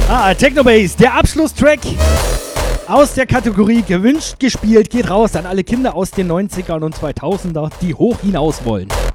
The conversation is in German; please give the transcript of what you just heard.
Technobase, der Abschlusstrack aus der Kategorie gewünscht gespielt, geht raus an alle Kinder aus den 90ern und 2000er, die hoch hinaus wollen.